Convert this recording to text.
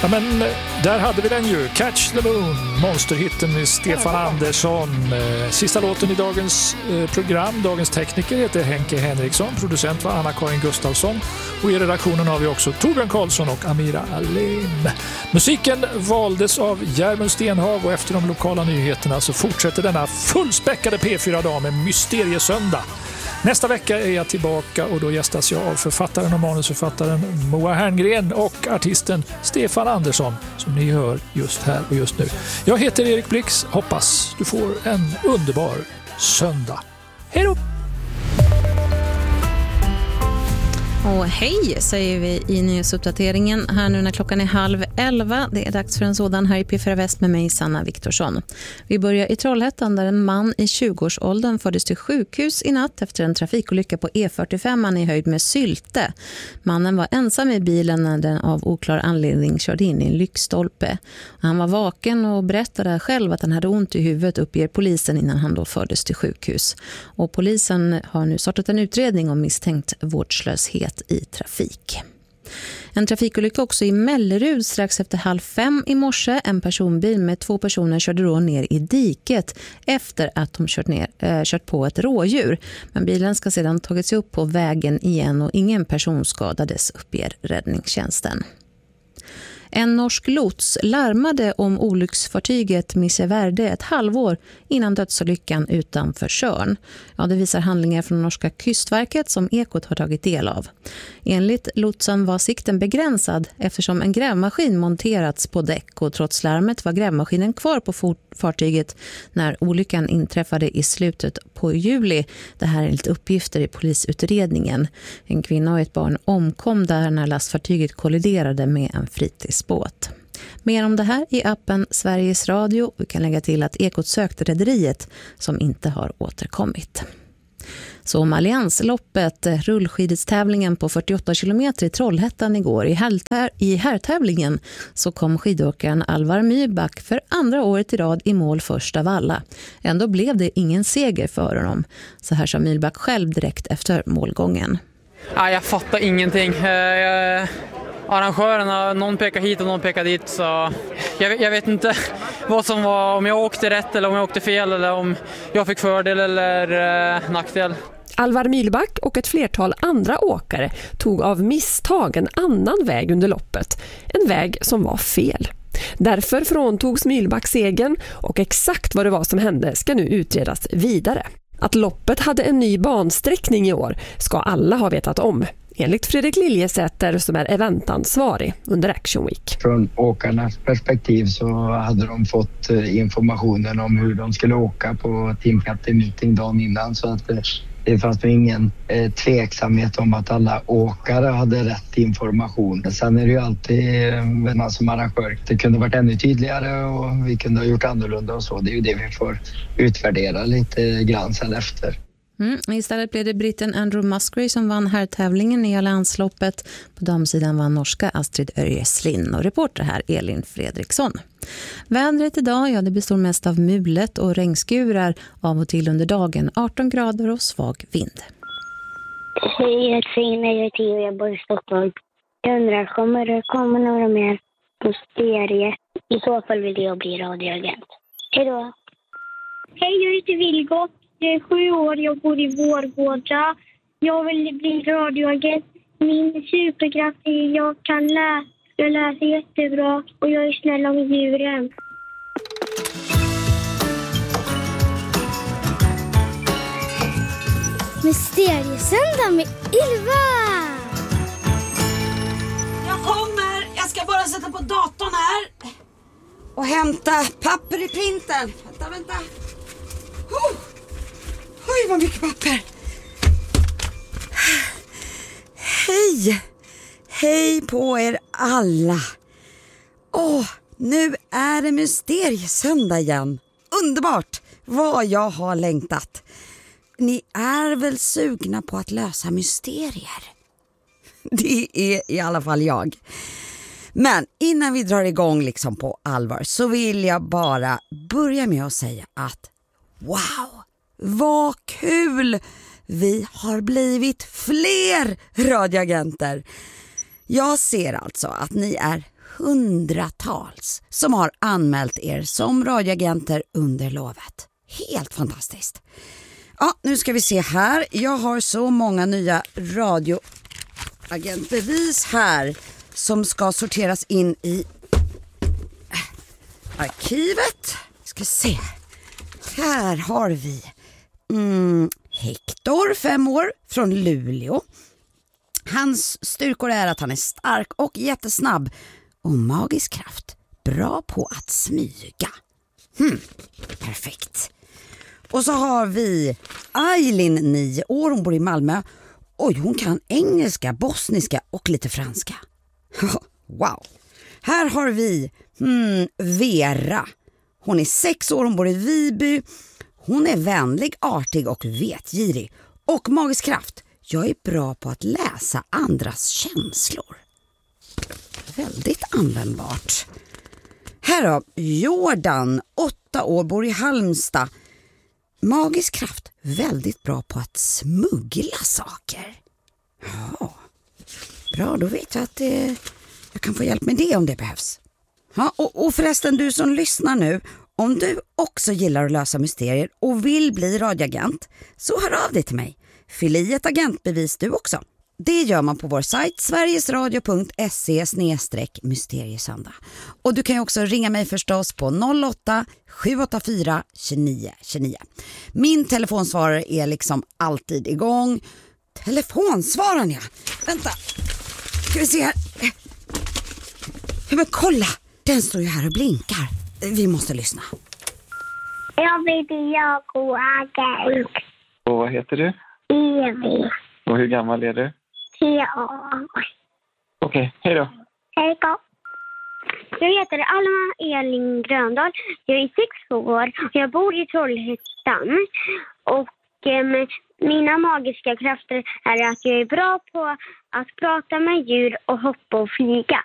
Ja, men där hade vi den ju. Catch the Moon, monsterhitten med Stefan Andersson. Sista låten i dagens program. Dagens tekniker heter Henke Henriksson. Producent var Anna-Karin Gustafsson. Och i redaktionen har vi också Torbjörn Karlsson och Amira Alim. Musiken valdes av Järmund Stenhav och efter de lokala nyheterna så fortsätter denna fullspäckade P4-dag med Mysteriesöndag. Nästa vecka är jag tillbaka och då gästas jag av författaren och manusförfattaren Moa Herngren och artisten Stefan Andersson som ni hör just här och just nu. Jag heter Erik Blix, hoppas du får en underbar söndag. Hej då! Och hej säger vi i nyhetsuppdateringen här nu när klockan är 10:30. Det är dags för en sådan här i P4 Väst med mig, Sanna Viktorsson. Vi börjar i Trollhättan där en man i 20-årsåldern fördes till sjukhus i natt efter en trafikolycka på E45 i höjd med Sylte. Mannen var ensam i bilen när den av oklar anledning körde in i en lyktstolpe. Han var vaken och berättade själv att han hade ont i huvudet, uppger polisen innan han då fördes till sjukhus. Och polisen har nu startat en utredning om misstänkt vårdslöshet i trafik. En trafikolycka också i Mellerud strax efter 4:30 i morse. En personbil med 2 personer körde då ner i diket efter att de kört på ett rådjur. Men bilen ska sedan tagit sig upp på vägen igen och ingen person skadades, uppger räddningstjänsten. En norsk lots larmade om olycksfartyget Misse Verde ett halvår innan dödsolyckan utanför Tjörn. Ja, det visar handlingar från norska kystverket som Ekot har tagit del av. Enligt lotsen var sikten begränsad eftersom en grävmaskin monterats på däck och trots larmet var grävmaskinen kvar på fartyget när olyckan inträffade i slutet på juli. Det här är enligt uppgifter i polisutredningen. En kvinna och ett barn omkom där när lastfartyget kolliderade med en fritidsbåt. Mer om det här i appen Sveriges Radio. Vi kan lägga till att Ekot sökte rederiet som inte har återkommit. Så om Alliansloppet, rullskidstävlingen på 48 kilometer i Trollhättan igår. I herrtävlingen så kom skidåkaren Alvar Myrback för andra året i rad i mål först av alla. Ändå blev det ingen seger för honom. Så här sa Myrback själv direkt efter målgången. Ja, jag fattar ingenting. Arrangörerna, någon pekar hit och någon pekar dit, så jag vet inte vad som var, om jag åkte rätt eller om jag åkte fel eller om jag fick fördel eller nackdel. Alvar Myrback och ett flertal andra åkare tog av misstag en annan väg under loppet, en väg som var fel. Därför fråntogs Myrback segern och exakt vad det var som hände ska nu utredas vidare. Att loppet hade en ny bansträckning i år ska alla ha vetat om. Enligt Fredrik Liljesäter som är eventansvarig under Action Week. Från åkarnas perspektiv så hade de fått informationen om hur de skulle åka på Team Captain Meeting dagen innan, så att det fanns nog ingen tveksamhet om att alla åkare hade rätt information. Sen är det ju alltid man som arrangör. Det kunde varit ännu tydligare och vi kunde ha gjort annorlunda och så. Det är ju det vi får utvärdera lite grann sen efter. Istället blev det britten Andrew Musgrave som vann herrtävlingen i Alliansloppet. På damsidan vann norska Astrid Örjeslin och reporter här Elin Fredriksson. Vädret idag, ja, det består mest av mulet och regnskurar av och till under dagen, 18 grader och svag vind. Hej, jag heter Fina, jag är 10 och jag bor i Stockholm. Jag undrar, kommer det komma några mer mysterier? I så fall vill jag bli radioagent. Hej då! Hej, jag heter Vilgot. Jag är 7 år, jag bor i Vårgårda. Jag vill bli radioagent. Min superkraft är jag kan läsa. Jag läser jättebra och jag är snäll om djuren. Mysteriesöndag med Ylva! Jag kommer! Jag ska bara sätta på datorn här. Och hämta papper i printen. Vänta. Oj, vad mycket papper. Hej på er alla. Nu är det mysteriesöndag igen. Underbart, vad jag har längtat. Ni är väl sugna på att lösa mysterier? Det är i alla fall jag. Men innan vi drar igång liksom på allvar så vill jag bara börja med att säga att wow, vad kul! Vi har blivit fler radioagenter. Jag ser alltså att ni är hundratals som har anmält er som radioagenter under lovet. Helt fantastiskt. Ja, nu ska vi se här. Jag har så många nya radioagentbevis här som ska sorteras in i arkivet. Ska se. Här har vi Hector, 5 år, från Luleå. Hans styrkor är att han är stark och jättesnabb och magisk kraft. Bra på att smyga. Perfekt. Och så har vi Eileen, 9 år, hon bor i Malmö. Oj, hon kan engelska, bosniska och lite franska. Wow. Här har vi Vera. Hon är 6 år, hon bor i Viby. Hon är vänlig, artig och vetgirig. Och magisk kraft. Jag är bra på att läsa andras känslor. Väldigt användbart. Här har Jordan, 8 år, bor i Halmstad. Magisk kraft. Väldigt bra på att smuggla saker. Ja. Bra, då vet jag att jag kan få hjälp med det om det behövs. Ja, och förresten, du som lyssnar nu, om du också gillar att lösa mysterier och vill bli radioagent, så hör av dig till mig. Fyll i ett agentbevis du också. Det gör man på vår sajt sverigesradio.se/mysteriesöndag. Och du kan ju också ringa mig förstås på 08-784-2929. Min telefonsvarare är liksom alltid igång. Telefonsvararen, ja. Vänta. Ska vi se här. Men kolla, den står ju här och blinkar. Vi måste lyssna. Jag vill bli agent. Och vad heter du? Evi. Och hur gammal är du? 3 år. Okej, hej då. Hej då. Jag heter Alma Elin Gröndal. Jag är 6 år och jag bor i Trollhättan. Och mina magiska krafter är att jag är bra på att prata med djur och hoppa och flyga.